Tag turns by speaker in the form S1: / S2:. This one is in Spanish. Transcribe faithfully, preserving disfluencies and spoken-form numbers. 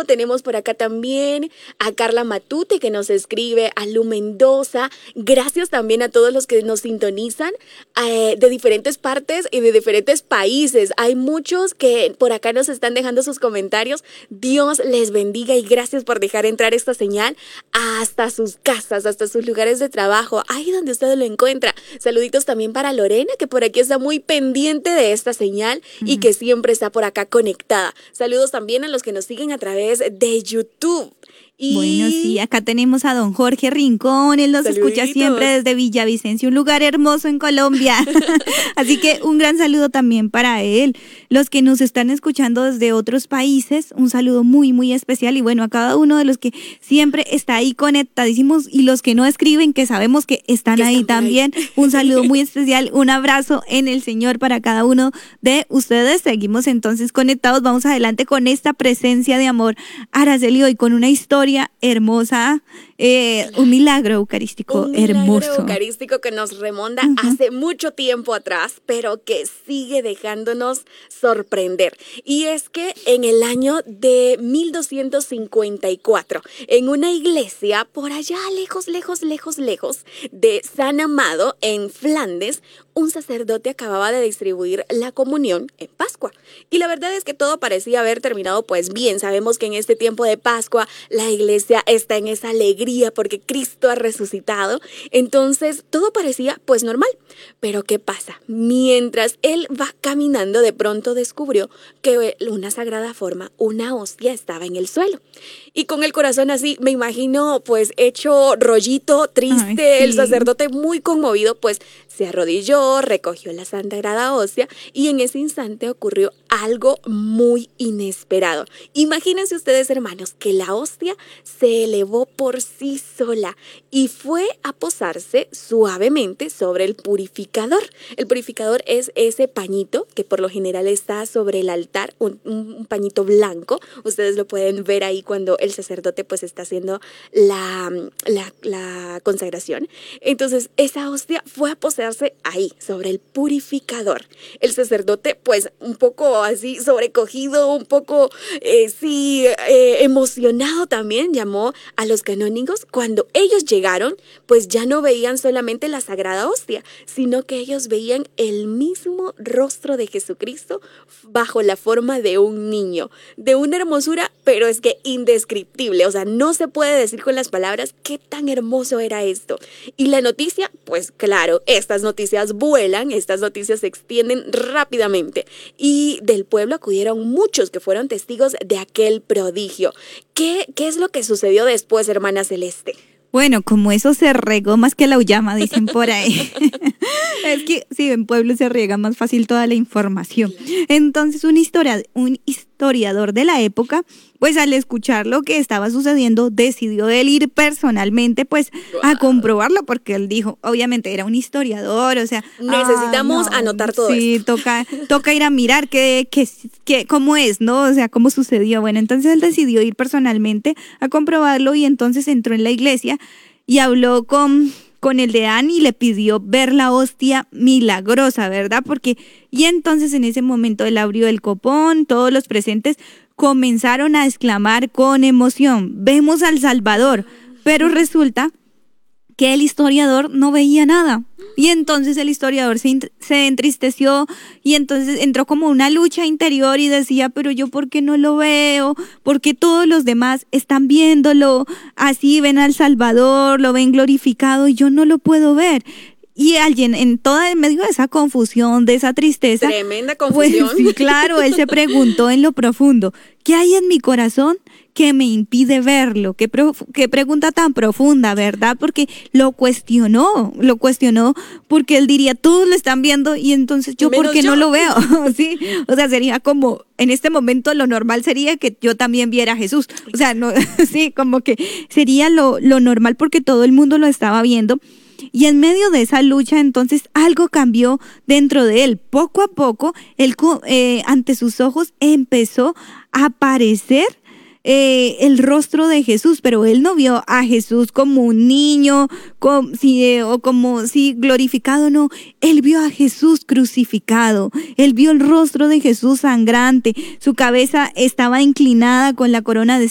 S1: Luego tenemos por acá también a Carla Matute que nos escribe, a Lu Mendoza. Gracias también a todos los que nos sintonizan eh, de diferentes partes y de diferentes países. Hay muchos que por acá nos están dejando sus comentarios. Dios les bendiga y gracias por dejar entrar esta señal hasta sus casas, hasta sus lugares de trabajo, ahí donde usted lo encuentra. Saluditos también para Lorena, que por aquí está muy pendiente de esta señal uh-huh. y que siempre está por acá conectada. Saludos también a los que nos siguen a través de YouTube. Y...
S2: Bueno, sí, acá tenemos a don Jorge Rincón, él nos Saluditos. Escucha siempre desde Villavicencio, un lugar hermoso en Colombia. Así que un gran saludo también para él. Los que nos están escuchando desde otros países, un saludo muy, muy especial. Y bueno, a cada uno de los que siempre está ahí conectadísimos y los que no escriben, que sabemos que están que ahí están también, ahí. Un saludo muy especial, un abrazo en el Señor para cada uno de ustedes. Seguimos entonces conectados, vamos adelante con esta presencia de amor. Araceli, hoy con una historia hermosa, eh, un milagro eucarístico
S1: un
S2: hermoso.
S1: Un milagro eucarístico que nos remonta uh-huh. hace mucho tiempo atrás, pero que sigue dejándonos sorprender. Y es que en el año de mil doscientos cincuenta y cuatro, en una iglesia por allá lejos, lejos, lejos, lejos de San Amado, en Flandes, un sacerdote acababa de distribuir la comunión en Pascua. Y la verdad es que todo parecía haber terminado pues bien. Sabemos que en este tiempo de Pascua la iglesia está en esa alegría porque Cristo ha resucitado. Entonces todo parecía pues normal. Pero ¿qué pasa? Mientras él va caminando, de pronto descubrió que una sagrada forma, una hostia, estaba en el suelo. Y con el corazón así, me imagino pues hecho rollito, triste, Ay, sí. el sacerdote muy conmovido, pues se arrodilló, recogió la sagrada hostia y en ese instante ocurrió algo muy inesperado. Imagínense ustedes, hermanos, que la hostia se elevó por sí sola y fue a posarse suavemente sobre el purificador. El purificador es ese pañito que por lo general está sobre el altar, un, un pañito blanco. Ustedes lo pueden ver ahí cuando el sacerdote pues está haciendo la, la, la consagración. Entonces esa hostia fue a posarse ahí, sobre el purificador. El sacerdote pues un poco así sobrecogido, un poco eh, sí eh, emocionado también, llamó a los canónigos. Cuando ellos llegaron pues ya no veían solamente la sagrada hostia, sino que ellos veían el mismo rostro de Jesucristo bajo la forma de un niño, de una hermosura, pero es que indescriptible, o sea, no se puede decir con las palabras qué tan hermoso era esto. Y la noticia, pues claro, estas noticias vuelan, estas noticias se extienden rápidamente y del pueblo acudieron muchos que fueron testigos de aquel prodigio. ¿Qué, qué es lo que sucedió después, hermana Celeste?
S2: Bueno, como eso se regó más que la uyama, dicen por ahí. Es que sí, en pueblo se riega más fácil toda la información. Entonces, un, historia, un historiador de la época, pues al escuchar lo que estaba sucediendo, decidió él ir personalmente, pues, a comprobarlo, porque él dijo, obviamente era un historiador, o sea...
S1: Necesitamos ah, no, anotar todo
S2: sí,
S1: esto.
S2: Sí, toca, toca ir a mirar qué, qué, qué, cómo es, ¿no? O sea, cómo sucedió. Bueno, entonces él decidió ir personalmente a comprobarlo y entonces entró en la iglesia y habló con, con el deán y le pidió ver la hostia milagrosa, ¿verdad? Porque, y entonces en ese momento él abrió el copón, todos los presentes comenzaron a exclamar con emoción, vemos al Salvador, pero resulta que el historiador no veía nada. Y entonces el historiador se, se entristeció y entonces entró como una lucha interior y decía, pero yo ¿por qué no lo veo? Porque todos los demás están viéndolo, así ven al Salvador, lo ven glorificado y yo no lo puedo ver. Y alguien en toda en medio de esa confusión, de esa tristeza,
S1: tremenda confusión.
S2: Pues sí, claro, él se preguntó en lo profundo, ¿qué hay en mi corazón que me impide verlo? Qué, prof- qué pregunta tan profunda, ¿verdad? Porque lo cuestionó, lo cuestionó porque él diría, todos lo están viendo y entonces yo, ¿por qué yo? no lo veo? Sí, o sea, sería como, en este momento lo normal sería que yo también viera a Jesús. O sea, no, sí, como que sería lo, lo normal porque todo el mundo lo estaba viendo. Y en medio de esa lucha, entonces, algo cambió dentro de él. Poco a poco, él, eh, ante sus ojos empezó a aparecer eh, el rostro de Jesús, pero él no vio a Jesús como un niño, como, si, eh, o como si glorificado, no. Él vio a Jesús crucificado, él vio el rostro de Jesús sangrante, su cabeza estaba inclinada con la corona de